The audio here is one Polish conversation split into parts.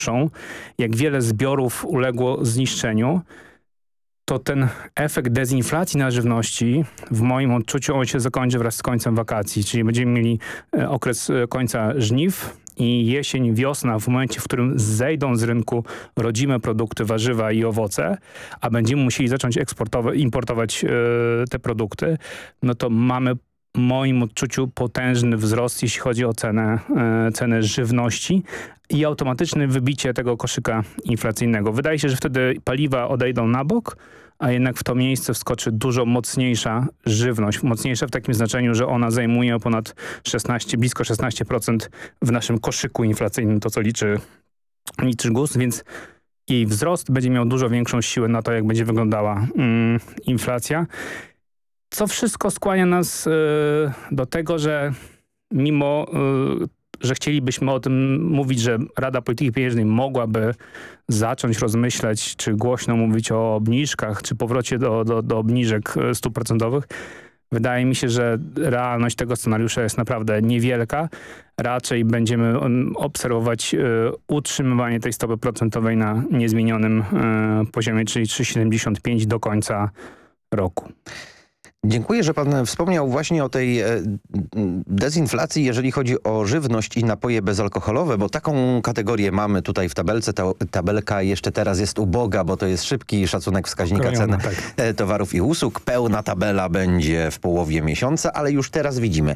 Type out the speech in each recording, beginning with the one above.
jak wiele zbiorów uległo zniszczeniu, to ten efekt dezinflacji na żywności w moim odczuciu on się zakończy wraz z końcem wakacji, czyli będziemy mieli okres końca żniw i jesień, wiosna, w momencie, w którym zejdą z rynku rodzime produkty, warzywa i owoce, a będziemy musieli zacząć importować te produkty, no to mamy w moim odczuciu potężny wzrost, jeśli chodzi o cenę żywności i automatyczne wybicie tego koszyka inflacyjnego. Wydaje się, że wtedy paliwa odejdą na bok, a jednak w to miejsce wskoczy dużo mocniejsza żywność. Mocniejsza w takim znaczeniu, że ona zajmuje ponad blisko 16% w naszym koszyku inflacyjnym, to co liczy GUS, więc jej wzrost będzie miał dużo większą siłę na to, jak będzie wyglądała inflacja. Co wszystko skłania nas do tego, że mimo że chcielibyśmy o tym mówić, że Rada Polityki Pieniężnej mogłaby zacząć rozmyślać, czy głośno mówić o obniżkach, czy powrocie do obniżek stóp procentowych. Wydaje mi się, że realność tego scenariusza jest naprawdę niewielka. Raczej będziemy obserwować utrzymywanie tej stopy procentowej na niezmienionym poziomie, czyli 3,75 do końca roku. Dziękuję, że pan wspomniał właśnie o tej dezinflacji, jeżeli chodzi o żywność i napoje bezalkoholowe, bo taką kategorię mamy tutaj w tabelce. Ta tabelka jeszcze teraz jest uboga, bo to jest szybki szacunek wskaźnika cen towarów i usług. Pełna tabela będzie w połowie miesiąca, ale już teraz widzimy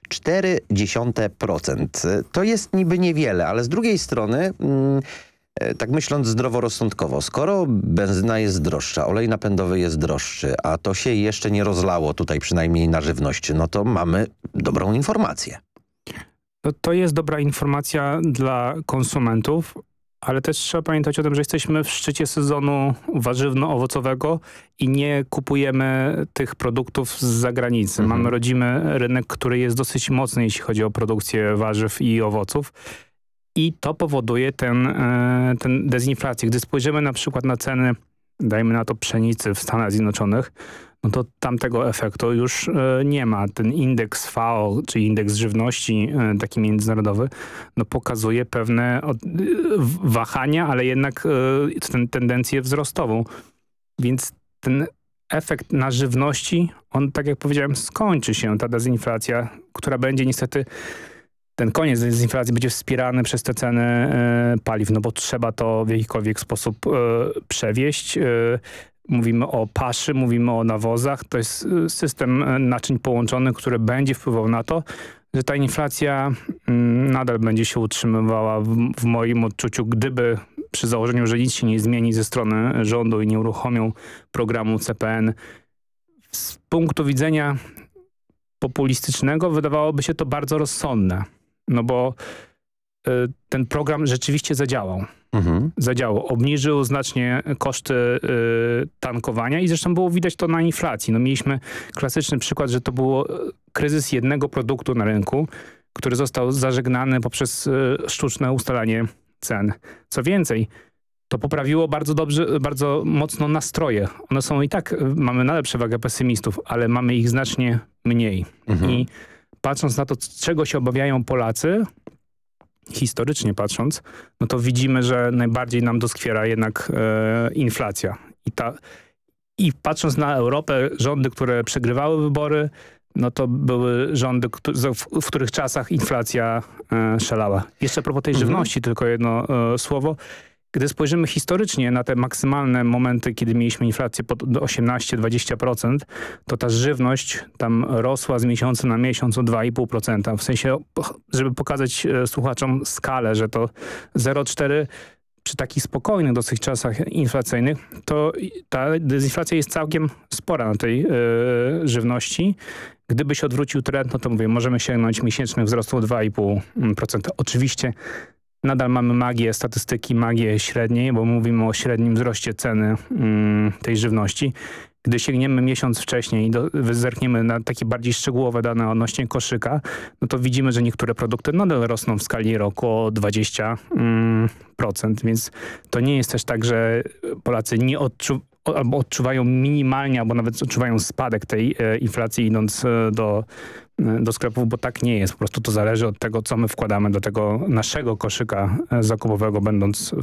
0,4%. To jest niby niewiele, ale z drugiej strony... Tak myśląc zdroworozsądkowo, skoro benzyna jest droższa, olej napędowy jest droższy, a to się jeszcze nie rozlało tutaj przynajmniej na żywność, no to mamy dobrą informację. To jest dobra informacja dla konsumentów, ale też trzeba pamiętać o tym, że jesteśmy w szczycie sezonu warzywno-owocowego i nie kupujemy tych produktów z zagranicy. Mamy rodzimy rynek, który jest dosyć mocny, jeśli chodzi o produkcję warzyw i owoców. I to powoduje ten dezinflację. Gdy spojrzymy na przykład na ceny, dajmy na to pszenicy w Stanach Zjednoczonych, no to tamtego efektu już nie ma. Ten indeks FAO, czyli indeks żywności taki międzynarodowy, no pokazuje pewne wahania, ale jednak tendencję wzrostową. Więc ten efekt na żywności, on tak jak powiedziałem skończy się, ta dezinflacja, która będzie niestety... Ten koniec dezinflacji będzie wspierany przez te ceny paliw, no bo trzeba to w jakikolwiek sposób przewieźć. Mówimy o paszy, mówimy o nawozach. To jest system naczyń połączonych, który będzie wpływał na to, że ta inflacja nadal będzie się utrzymywała w moim odczuciu, gdyby przy założeniu, że nic się nie zmieni ze strony rządu i nie uruchomią programu CPN. Z punktu widzenia populistycznego wydawałoby się to bardzo rozsądne. No bo ten program rzeczywiście zadziałał. Zadziałał. Obniżył znacznie koszty tankowania i zresztą było widać to na inflacji. No mieliśmy klasyczny przykład, że to był kryzys jednego produktu na rynku, który został zażegnany poprzez sztuczne ustalanie cen. Co więcej, to poprawiło bardzo mocno nastroje. One są i tak, mamy nadal przewagę pesymistów, ale mamy ich znacznie mniej. I patrząc na to, czego się obawiają Polacy, historycznie patrząc, no to widzimy, że najbardziej nam doskwiera jednak inflacja. I patrząc na Europę, rządy, które przegrywały wybory, no to były rządy, w których czasach inflacja szalała. Jeszcze a propos tej żywności, tylko jedno słowo. Gdy spojrzymy historycznie na te maksymalne momenty, kiedy mieliśmy inflację pod 18-20%, to ta żywność tam rosła z miesiąca na miesiąc o 2,5%. W sensie, żeby pokazać słuchaczom skalę, że to 0,4 przy takich spokojnych dosyć czasach inflacyjnych, to ta dezinflacja jest całkiem spora na tej żywności. Gdyby się odwrócił trend, no to mówię, możemy sięgnąć miesięcznych wzrostu o 2,5%. Oczywiście nadal mamy magię statystyki, magię średniej, bo mówimy o średnim wzroście ceny tej żywności. Gdy sięgniemy miesiąc wcześniej i zerkniemy na takie bardziej szczegółowe dane odnośnie koszyka, no to widzimy, że niektóre produkty nadal rosną w skali roku o 20%. Więc to nie jest też tak, że Polacy albo odczuwają minimalnie, albo nawet odczuwają spadek tej inflacji idąc do sklepów, bo tak nie jest. Po prostu to zależy od tego, co my wkładamy do tego naszego koszyka zakupowego, będąc